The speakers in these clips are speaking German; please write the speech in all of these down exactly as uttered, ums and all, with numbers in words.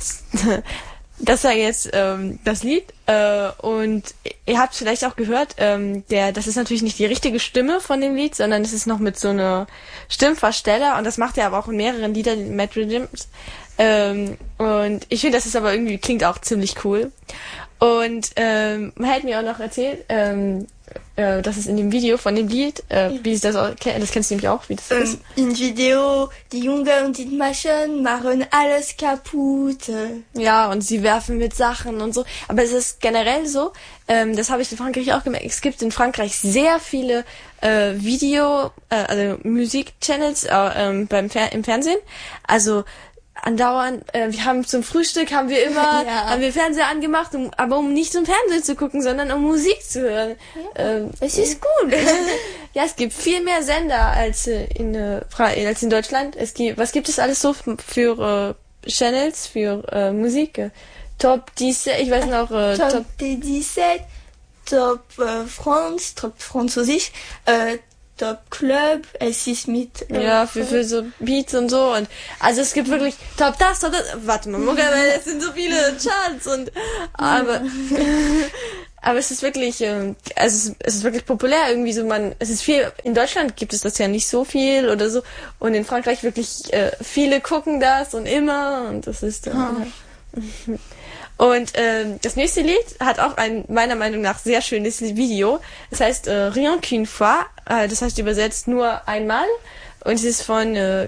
das war jetzt ähm, das Lied äh, und ihr habt vielleicht auch gehört, ähm, der, das ist natürlich nicht die richtige Stimme von dem Lied, sondern es ist noch mit so einer Stimmversteller und das macht er aber auch in mehreren Liedern, Matt Rhythms. Ähm, und ich finde, das ist aber irgendwie, klingt auch ziemlich cool. Und ähm, man hat mir auch noch erzählt, ähm, äh, dass es in dem Video von dem Lied, äh, wie ist das auch, das kennst du nämlich auch, wie das ähm, ist. Im Video, die Jungen und die Mädchen machen alles kaputt. Ja, und sie werfen mit Sachen und so. Aber es ist generell so, ähm, das habe ich in Frankreich auch gemerkt, es gibt in Frankreich sehr viele äh, Video, äh, also Musik-Channels äh, ähm, beim Fer- im Fernsehen. Also andauernd, äh, wir haben zum Frühstück haben wir immer, ja. haben wir Fernseher angemacht, um, aber um nicht zum Fernsehen zu gucken, sondern um Musik zu hören. Ja, ähm, es ist cool. Ja, es gibt viel mehr Sender als äh, in äh, als in Deutschland. Es gibt, was gibt es alles so für äh, Channels für äh, Musik? Top dix-sept, ich weiß noch. Äh, Top, Top dix-sept, Top äh, France, Top Französisch, äh, Top Club, es ist mit... Äh, ja, für, für so Beats und so. Und also es gibt wirklich Top das, Top das. Warte mal, Mucke, weil es sind so viele Charts und... Aber... aber es ist wirklich... Äh, also es ist wirklich populär irgendwie so. Man, es ist viel... In Deutschland gibt es das ja nicht so viel oder so. Und in Frankreich wirklich äh, viele gucken das und immer. Und das ist... Äh, oh. Und ähm, das nächste Lied hat auch ein meiner Meinung nach sehr schönes Video. Das heißt äh, Rien qu'une fois. Äh, das heißt übersetzt nur einmal. Und es ist von äh,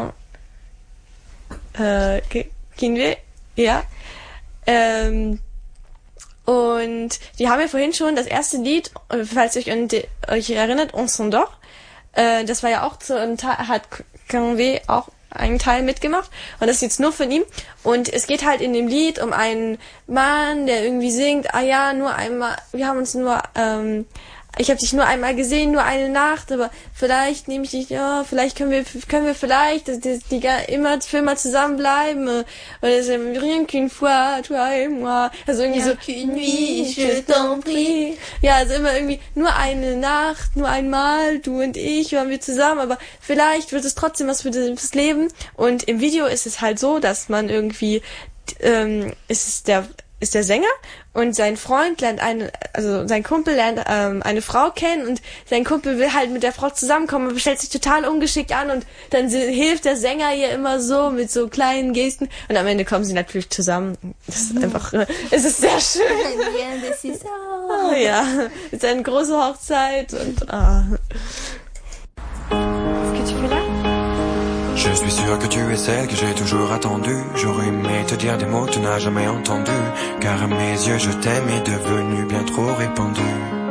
äh, Kinwe. Ja. Ähm, und die haben wir vorhin schon das erste Lied, falls ihr euch, euch erinnert, On s'endort. Äh, das war ja auch zu einem Teil, hat Kinwe auch einen Teil mitgemacht und das ist jetzt nur von ihm und es geht halt in dem Lied um einen Mann, der irgendwie singt, ah ja, nur einmal, wir haben uns nur, ähm, ich habe dich nur einmal gesehen, nur eine Nacht, aber vielleicht nehme ich dich, ja, vielleicht können wir, können wir vielleicht, die, die, die immer für immer zusammenbleiben, oder so, rien qu'une fois, toi et moi, also irgendwie rien so, qu'une nuit, je t'en prie. Ja, also immer irgendwie nur eine Nacht, nur einmal, du und ich, waren wir zusammen, aber vielleicht wird es trotzdem was für das Leben. Und im Video ist es halt so, dass man irgendwie, ähm, ist es der, ist der Sänger und sein Freund lernt eine, also sein Kumpel lernt ähm, eine Frau kennen und sein Kumpel will halt mit der Frau zusammenkommen, aber stellt sich total ungeschickt an und dann hilft der Sänger ihr immer so mit so kleinen Gesten und am Ende kommen sie natürlich zusammen. Das ist einfach, äh, es ist sehr schön. Ja, das ist auch. Oh, ja, es ist eine große Hochzeit und ah. Qu'est-ce que tu fais là? Je suis sûr que tu es celle que j'ai toujours attendue. J'aurais aimé te dire des mots que tu n'as jamais entendus, car à mes yeux je t'aime est devenu bien trop répandu.